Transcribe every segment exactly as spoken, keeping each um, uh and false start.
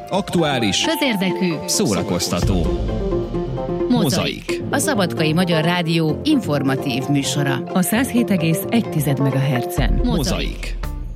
Aktuális, közérdekű, szórakoztató. Mozaik. A Szabadkai Magyar Rádió informatív műsora. A száz hét egész egy megahertzen. Mozaik.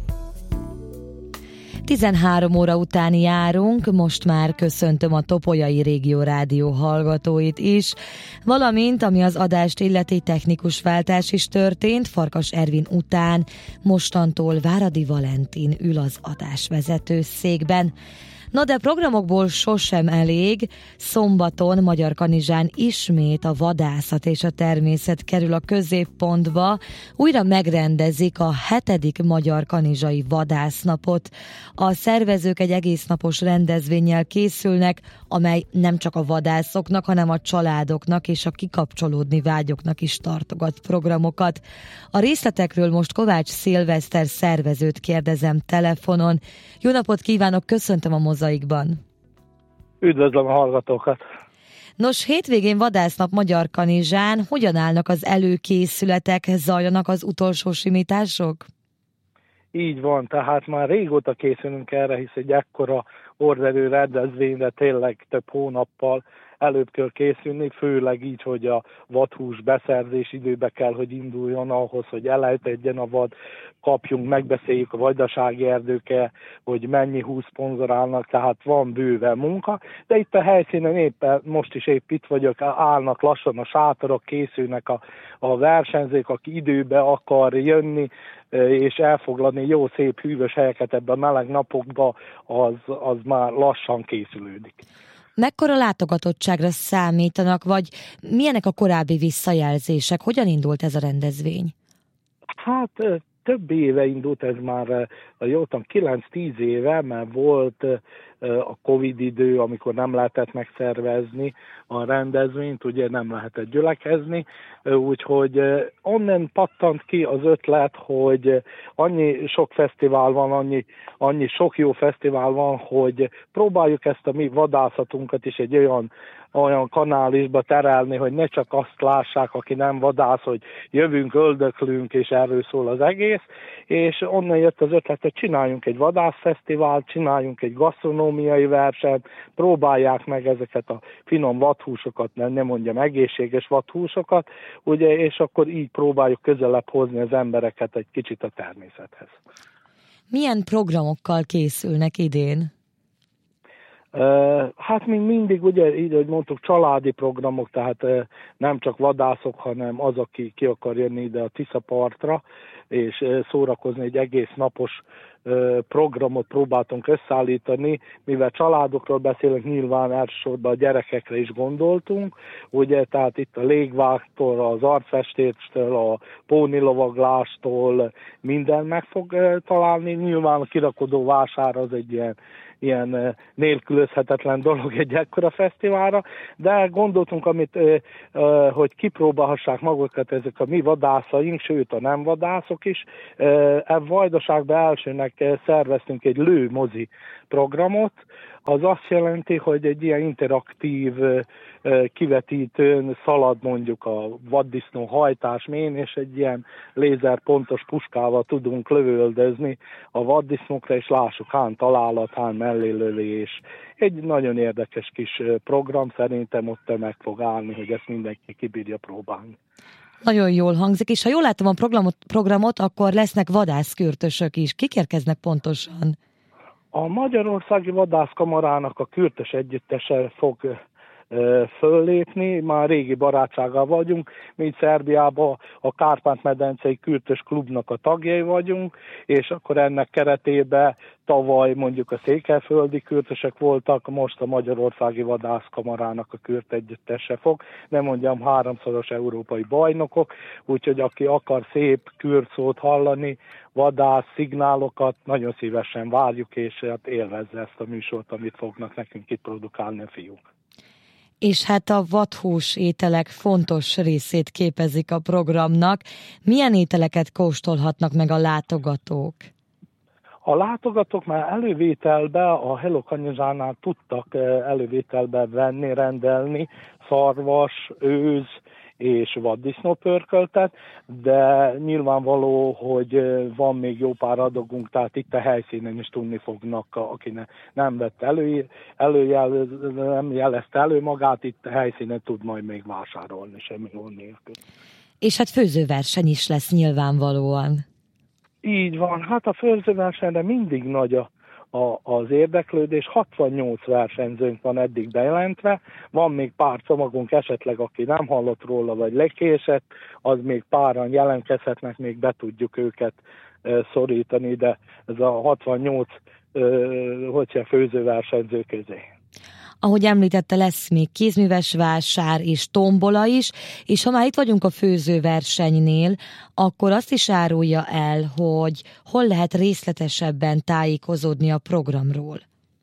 tizenhárom óra után járunk, most már köszöntöm a Topolyai Régió Rádió hallgatóit is, valamint ami az adást illeti technikus váltás is történt, Farkas Ervin után mostantól Váradi Valentin ül az adásvezető székben. Na de programokból sosem elég, szombaton Magyarkanizsán ismét a vadászat és a természet kerül a középpontba, újra megrendezik a hetedik Magyarkanizsai vadásznapot. A szervezők egy egésznapos rendezvénnyel készülnek, amely nem csak a vadászoknak, hanem a családoknak és a kikapcsolódni vágyoknak is tartogat programokat. A részletekről most Kovács Szilveszter szervezőt kérdezem telefonon. Jó napot kívánok, köszöntöm a Mozaikban. Üdvözlöm a hallgatókat! Nos, hétvégén vadásznap Magyarkanizsán, hogyan állnak az előkészületek, zajlanak az utolsó simítások? Így van, tehát már régóta készülünk erre, hisz egy ekkora orderű rendezvényre tényleg több hónappal előbb kell készülni, főleg így, hogy a vadhús beszerzés időbe kell, hogy induljon ahhoz, hogy elejtedjen a vad, kapjunk, megbeszéljük a vajdasági erdőkkel, hogy mennyi hús szponzorálnak, tehát van bőven munka, de itt a helyszínen éppen most is épp itt vagyok, állnak lassan a sátorok, készülnek a, a versenyzők, aki időbe akar jönni, és elfoglalni jó szép hűvös helyeket ebben a meleg napokban, az, az már lassan készülődik. Mekkora látogatottságra számítanak, vagy milyenek a korábbi visszajelzések? Hogyan indult ez a rendezvény? Hát több éve indult ez már, jótam kilenc-tíz éve, mert volt a Covid idő, amikor nem lehetett megszervezni a rendezvényt, ugye nem lehetett gyülekezni, úgyhogy onnan pattant ki az ötlet, hogy annyi sok fesztivál van, annyi, annyi sok jó fesztivál van, hogy próbáljuk ezt a mi vadászatunkat is egy olyan olyan kanálisba terelni, hogy ne csak azt lássák, aki nem vadász, hogy jövünk, öldöklünk, és erről szól az egész, és onnan jött az ötlet, hogy csináljunk egy vadászfesztivált, csináljunk egy gasztronómiai versenyt, próbálják meg ezeket a finom vadhúsokat, nem, nem mondjam egészséges vadhúsokat, ugye, és akkor így próbáljuk közelebb hozni az embereket egy kicsit a természethez. Milyen programokkal készülnek idén? Uh, hát még mindig, ugye, így, hogy mondtuk, családi programok, tehát uh, nem csak vadászok, hanem az, aki ki akar jönni ide a Tisza partra, és uh, szórakozni, egy egész napos uh, programot próbáltunk összeállítani, mivel családokról beszélünk, nyilván elsősorban a gyerekekre is gondoltunk, ugye, tehát itt a légvágtól, az arcfestéstől, a pónilovaglástól minden meg fog uh, találni, nyilván a kirakodó vásár az egy ilyen ilyen nélkülözhetetlen dolog egy ekkora fesztiválra, de gondoltunk, amit, hogy kipróbálhassák magukat ezek a mi vadászaink, sőt a nem vadászok is. Ebben Vajdaságban elsőnek szerveztünk egy lőmozi programot, az azt jelenti, hogy egy ilyen interaktív kivetítőn szalad mondjuk a vaddisznó hajtás mén, és egy ilyen lézerpontos puskával tudunk lövöldözni a vaddisznókra, és lássuk hán találat, hán mellélövés. Egy nagyon érdekes kis program, szerintem ott meg fog állni, hogy ezt mindenki kibírja próbálni. Nagyon jól hangzik, és ha jól látom a programot, programot akkor lesznek vadászkürtösök is. Kik érkeznek pontosan? A Magyarországi Vadászkamarának a Kürtös Együttese fog e, föllépni, már régi barátsággal vagyunk, mi itt Szerbiában a Kárpát-medencei Kürtös Klubnak a tagjai vagyunk, és akkor ennek keretében tavaly mondjuk a székelyföldi kürtösek voltak, most a Magyarországi Vadászkamarának a Kürt Együttese fog, nem mondjam háromszoros európai bajnokok, úgyhogy aki akar szép kürtszót hallani, vadász szignálokat, nagyon szívesen várjuk, és hát élvezze ezt a műsort, amit fognak nekünk itt produkálni a fiúk. És hát a vadhús ételek fontos részét képezik a programnak. Milyen ételeket kóstolhatnak meg a látogatók? A látogatók már elővételbe, a Hello Kanizsánál tudtak elővételbe venni, rendelni szarvas, őz és vaddisznópörköltet, de nyilvánvaló, hogy van még jó pár adagunk, tehát itt a helyszínen is tudni fognak, aki ne, nem vett elő, előjel, nem jelezte elő magát, itt a helyszínen tud majd még vásárolni, semmi gond nélkül. És hát főzőverseny is lesz nyilvánvalóan. Így van, hát a főzőversenyre mindig nagy a A, az érdeklődés, hatvannyolc versenyzőnk van eddig bejelentve, van még pár csomagunk esetleg, aki nem hallott róla, vagy lekésett, az még páran jelentkezhetnek, még be tudjuk őket e, szorítani, de ez a hatvannyolc e, hogyha főzőversenyző közé. Ahogy említette, lesz még kézműves vásár és tombola is, és ha már itt vagyunk a főzőversenynél, akkor azt is árulja el, hogy hol lehet részletesebben tájékozódni a programról.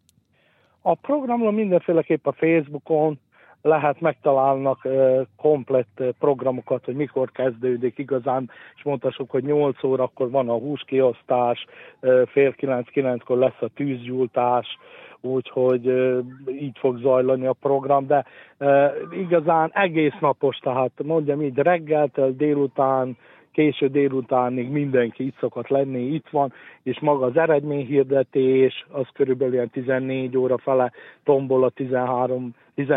A programról mindenféleképp a Facebookon lehet, megtalálnak uh, komplett programokat, hogy mikor kezdődik igazán, és mondhassuk, hogy nyolc órakor van a húskiosztás, uh, fél kilenc-kilenckor lesz a tűzgyújtás, úgyhogy uh, így fog zajlani a program, de uh, igazán egész napos, tehát mondjam így reggeltől délután, késő délutánig mindenki itt szokott lenni, itt van, és maga az eredményhirdetés, az körülbelül ilyen tizennégy óra fele, tombola tizenhárom,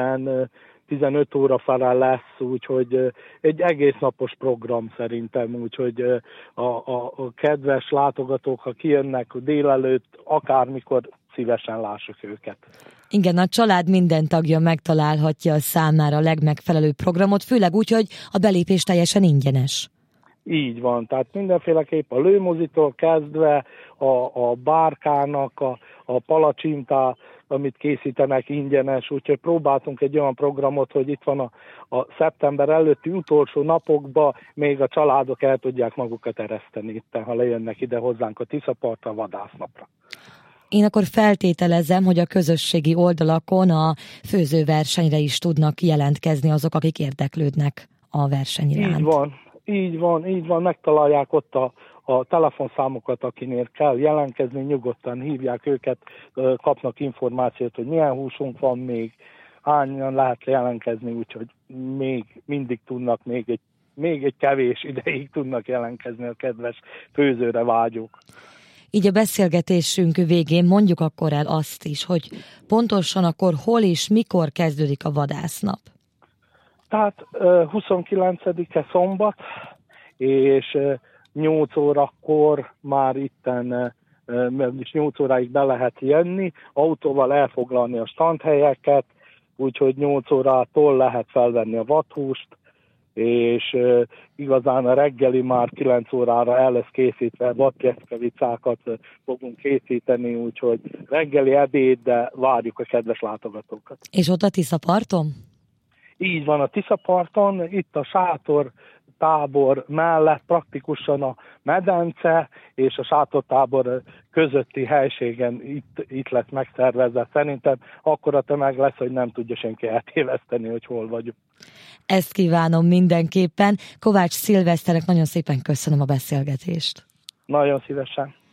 tizenöt óra fele lesz, úgyhogy egy egész napos program szerintem, úgyhogy a, a, a kedves látogatók, ha kijönnek délelőtt, akármikor, szívesen lássuk őket. Igen, a család minden tagja megtalálhatja a számára a legmegfelelőbb programot, főleg úgy, hogy a belépés teljesen ingyenes. Így van, tehát mindenféleképp a lőmozitól kezdve a, a bárkának, a, a palacsintá, amit készítenek ingyenes, úgyhogy próbáltunk egy olyan programot, hogy itt van a, a szeptember előtti utolsó napokban még a családok el tudják magukat ereszteni itt, ha lejönnek ide hozzánk a Tiszapartra, a vadásznapra. Én akkor feltételezem, hogy a közösségi oldalakon a főzőversenyre is tudnak jelentkezni azok, akik érdeklődnek a verseny iránt. Így van. Így van, így van, megtalálják ott a, a telefonszámokat, akinél kell jelentkezni, nyugodtan hívják őket, kapnak információt, hogy milyen húsunk van még, hányan lehet jelentkezni, úgyhogy még mindig tudnak, még egy, még egy kevés ideig tudnak jelentkezni a kedves főzőre vágyók. Így a beszélgetésünk végén mondjuk akkor el azt is, hogy pontosan akkor hol és mikor kezdődik a vadásznap. Tehát huszonkilencedike szombat, és nyolc órakor már itten, és nyolc óráig be lehet jönni, autóval elfoglalni a standhelyeket, úgyhogy nyolc órától lehet felvenni a vadhúst, és igazán a reggeli már kilenc órára el lesz készítve, vadkeszkevicákat fogunk készíteni, úgyhogy reggeli ebéd, de várjuk a kedves látogatókat. És ott a Tiszaparton? Így van, a Tiszaparton, itt a sátor tábor mellett praktikusan a medence és a sátortábor közötti helységen itt, itt lesz megszervezve. Szerintem akkora tömeg lesz, hogy nem tudja senki eltéveszteni, hogy hol vagyunk. Ezt kívánom mindenképpen. Kovács Szilveszternek nagyon szépen köszönöm a beszélgetést. Nagyon szívesen.